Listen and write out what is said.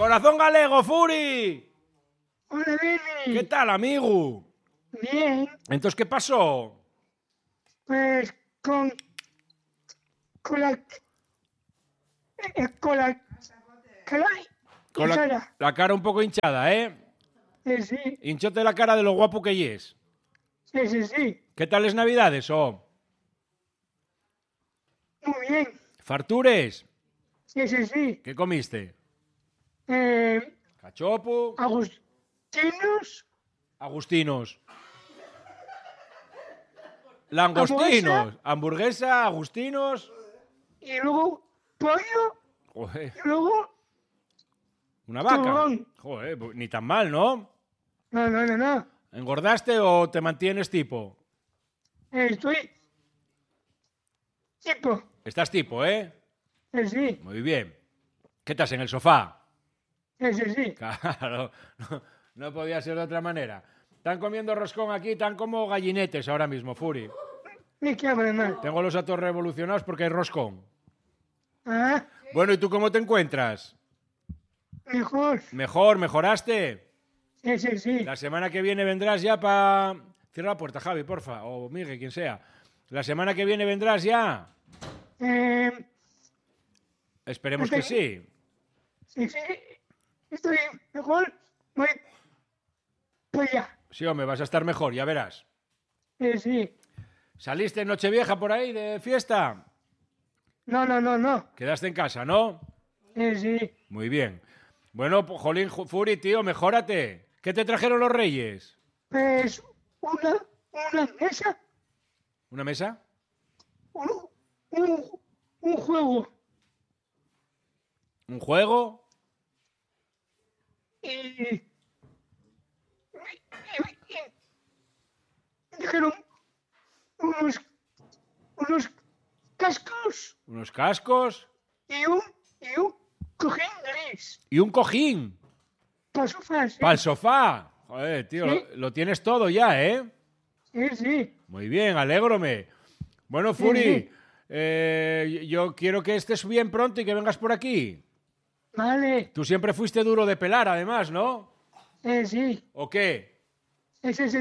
Corazón galego, Furi. Hola, Billy. ¿Qué tal, amigo? Bien, Entonces, ¿qué pasó? pues con la cara Con la, hinchada. la cara un poco hinchada, ¿eh? Sí, Hinchote la cara de lo guapo que es. sí. ¿Qué tal es Navidades, Muy bien. Fartures. Sí. ¿Qué comiste? Cachopo. Agustinos, Agustinos. Langostinos. Hamburguesa, agustinos. y luego pollo, Joder, y luego una vaca. turrón. Joder, pues ni tan mal, ¿no? No. ¿Engordaste o te mantienes tipo? Estoy tipo. Estás tipo, ¿eh? Sí. Muy bien. ¿Qué estás en el sofá? Sí. Claro, no podía ser de otra manera. Están comiendo roscón aquí, están como gallinetes ahora mismo, Furi. Me cago en mal. Tengo los atos revolucionados porque hay roscón. Ah, Bueno, ¿y tú cómo te encuentras? mejor. ¿Mejor? ¿Mejoraste? Sí. La semana que viene vendrás ya para... Cierra la puerta, Javi, porfa, o Miguel, quien sea. La semana que viene vendrás ya. Esperemos que sí. Sí. Estoy mejor. Voy para allá. Sí, hombre, vas a estar mejor, ya verás. Sí. ¿Saliste en Nochevieja por ahí de fiesta? No. Quedaste en casa, ¿no? Sí. Muy bien. Bueno, pues, jolín, Furi, tío, mejórate. ¿Qué te trajeron los reyes? Pues una mesa, ¿Una mesa? un juego ¿Un juego? y dijeron unos cascos ¿Unos cascos? y un cojín gris ¿Y un cojín? para sofá, sí. ¿Para el sofá? Joder, tío, Sí. lo tienes todo ya, ¿eh? Sí. Muy bien, alégrome. Bueno, Furi, Sí. yo quiero que estés bien pronto y que vengas por aquí. Vale, Tú siempre fuiste duro de pelar, además, ¿no? sí. ¿O qué? Ese es el